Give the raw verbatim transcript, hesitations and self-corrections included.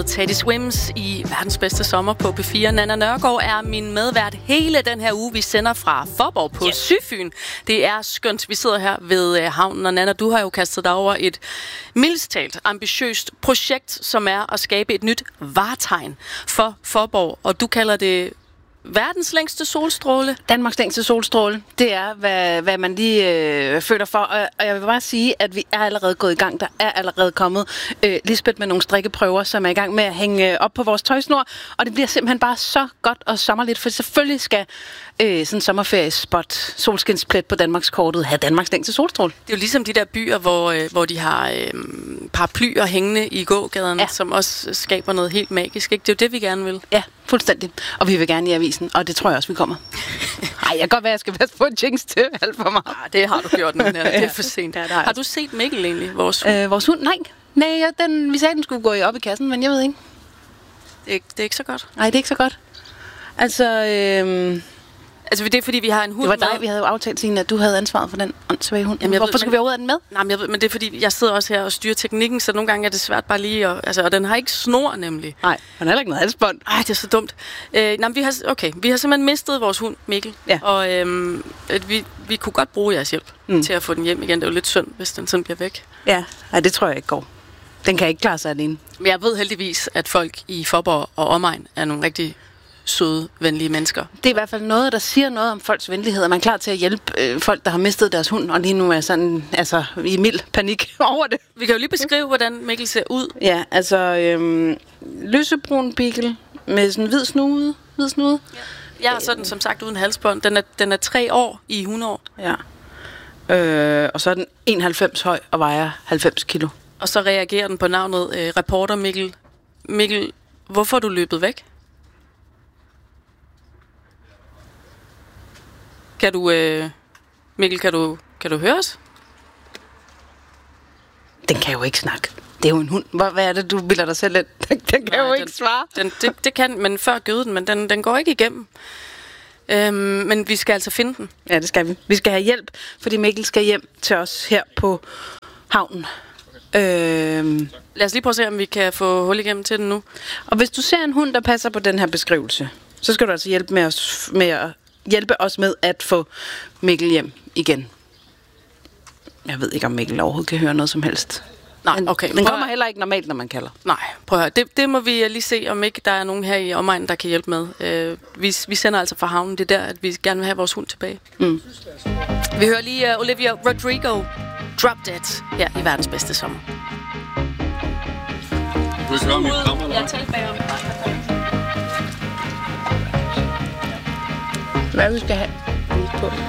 Teddy Swims i verdens bedste sommer på P fire. Nanna Nørgaard er min medvært hele den her uge. Vi sender fra Faaborg på yeah. Sydfyn. Det er skønt. Vi sidder her ved uh, havnen, og Nanna, du har jo kastet dig over et mildest talt ambitiøst projekt, som er at skabe et nyt vartegn for Faaborg, og du kalder det verdens længste solstråle. Danmarks længste solstråle. Det er, hvad, hvad man lige øh, føler for. Og, og jeg vil bare sige, at vi er allerede gået i gang. Der er allerede kommet øh, Lisbeth med nogle strikkeprøver, som er i gang med at hænge op på vores tøjsnor. Og det bliver simpelthen bare så godt og sommerligt, for selvfølgelig skal øh, sådan en sommerferiespot, solskinsplet på Danmarkskortet, have Danmarks længste solstråle. Det er jo ligesom de der byer, hvor, øh, hvor de har øh, paraplyer hængende i gågaderne, ja. Som også skaber noget helt magisk. Ikke? Det er jo det, vi gerne vil. Ja, fuldstændig. Og vi vil gerne i avisen, og det tror jeg også, vi kommer. Nej, jeg kan godt være, at jeg skal passe på en jinx til alt for mig. Ah, det har du gjort nu. Det er for sent. Ja, har du set Mikkel egentlig, vores hund? Øh, vores hund? Nej. Nej, ja, den, vi sagde, den skulle gå op i kassen, men jeg ved ikke. Det er, det er ikke så godt. Nej, det er ikke så godt. Altså, øh... Altså, det er fordi, vi har en hund. Det var dig, med. Vi havde jo aftalt, Signe, at du havde ansvaret for den åndssvage hund. Jamen, hvorfor ved, skal men, vi overhovedet have den med? Nej, men, jeg ved, men det er fordi, jeg sidder også her og styrer teknikken, så nogle gange er det svært bare lige at... Altså, og den har ikke snor, nemlig. Nej, den har heller ikke noget halsbånd. Ej, det er så dumt. Øh, nej, vi har, okay, vi har simpelthen mistet vores hund, Mikkel. Ja. Og øhm, at vi, vi kunne godt bruge jeres hjælp mm. til at få den hjem igen. Det er jo lidt synd, hvis den sådan bliver væk. Ja, nej, det tror jeg ikke går. Den kan ikke klare sig alene. Men jeg ved heldigvis, at folk i Faaborg og omegn er nogle rigtig søde, venlige mennesker. Det er i hvert fald noget, der siger noget om folks venlighed, og man er klar til at hjælpe øh, folk, der har mistet deres hund, og lige nu er sådan, altså, i mild panik over det. Vi kan jo lige beskrive, hvordan Mikkel ser ud. Ja, altså, øhm, lysebrun beagle med sådan hvid snude. Hvid snude. Ja. Jeg er sådan, som sagt, uden halsbånd. Den er, den er tre år i hundår. Ja. Øh, og så er den enoghalvfems høj og vejer halvfems kilo. Og så reagerer den på navnet øh, reporter Mikkel. Mikkel, hvorfor er du løbet væk? Kan du, øh, Mikkel, kan du, kan du høre os? Den kan jo ikke snakke. Det er jo en hund. Hvad, hvad er det, du bilder dig selv ind? Den, den kan Nej, jo den, ikke svare. Den, det, det kan, men før gøde den, men den, den går ikke igennem. Øhm, men vi skal altså finde den. Ja, det skal vi. Vi skal have hjælp, fordi Mikkel skal hjem til os her på havnen. Øhm. Lad os lige prøve at se, om vi kan få hul igennem til den nu. Og hvis du ser en hund, der passer på den her beskrivelse, så skal du altså hjælpe med os med at hjælpe os med at få Mikkel hjem igen. Jeg ved ikke, om Mikkel overhovedet kan høre noget som helst. Nej, okay. Den kommer heller ikke normalt, når man kalder. Nej, prøv at høre. Det, det må vi lige se, om ikke der er nogen her i omegnen, der kan hjælpe med. Uh, vi, vi sender altså fra havnen. Det er der, at vi gerne vil have vores hund tilbage. Mm. Vi hører lige uh, Olivia Rodrigo, Drop Dead, her i verdens bedste sommer. Du kan høre mit kammer, eller jeg talte bagom. Hvad vi skal have på?